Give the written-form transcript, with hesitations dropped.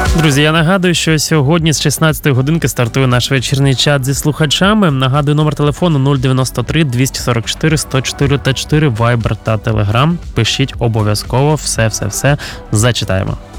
Друзі, я нагадую, що сьогодні з 16-ї годинки стартує наш вечірній чат зі слухачами. Нагадую, номер телефону 093 244 104 та 4, Viber та Telegram. Пишіть обов'язково, все зачитаємо.